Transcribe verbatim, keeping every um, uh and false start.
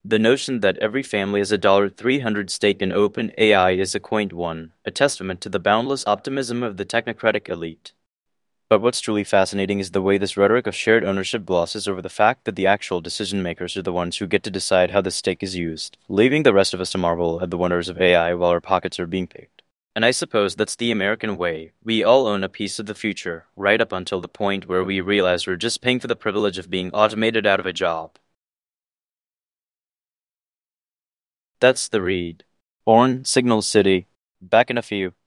The notion that every family has a three hundred stake in open A I is a quaint one, a testament to the boundless optimism of the technocratic elite. But what's truly fascinating is the way this rhetoric of shared ownership glosses over the fact that the actual decision makers are the ones who get to decide how the stake is used, leaving the rest of us to marvel at the wonders of A I while our pockets are being picked. And I suppose that's the American way. We all own a piece of the future, right up until the point where we realize we're just paying for the privilege of being automated out of a job. That's the read. Orn, Signal City. Back in a few.